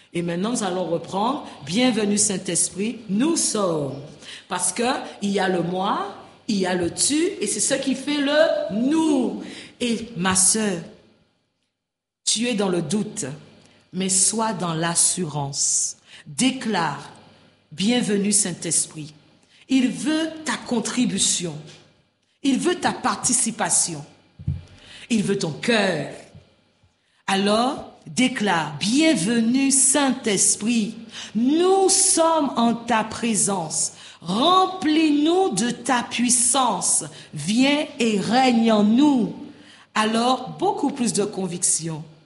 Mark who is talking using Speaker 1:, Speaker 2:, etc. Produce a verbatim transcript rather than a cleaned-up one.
Speaker 1: Et maintenant, nous allons reprendre. Bienvenue Saint-Esprit, nous sommes. Parce que il y a le moi, il y a le tu, et c'est ce qui fait le nous. Et ma sœur, tu es dans le doute, mais sois dans l'assurance. Déclare, bienvenue Saint-Esprit. Il veut ta contribution. Il veut ta participation. Il veut ton cœur. Alors, déclare, bienvenue Saint-Esprit. Nous sommes en ta présence. Remplis-nous de ta puissance. Viens et règne en nous. Alors, beaucoup plus de conviction.